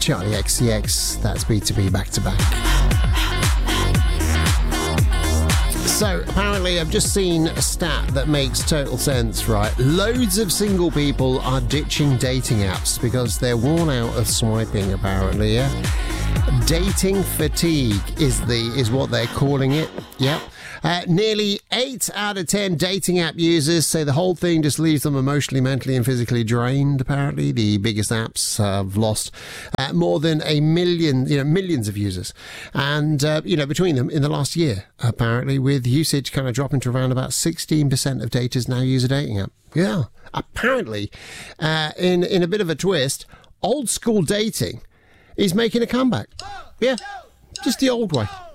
Charlie XCX, that's B2B back to back. So, apparently, I've just seen a stat that makes total sense, right? Loads of single people are ditching dating apps because they're worn out of swiping, apparently, yeah? Dating fatigue is what they're calling it, yep. Nearly 8 out of 10 dating app users say the whole thing just leaves them emotionally, mentally and physically drained, apparently. The biggest apps have lost more than a million, millions of users. And, between them in the last year, apparently, with usage kind of dropping to around about 16% of daters now use a dating app. Yeah. Apparently, in a bit of a twist, old school dating is making a comeback. Yeah. Just the old way.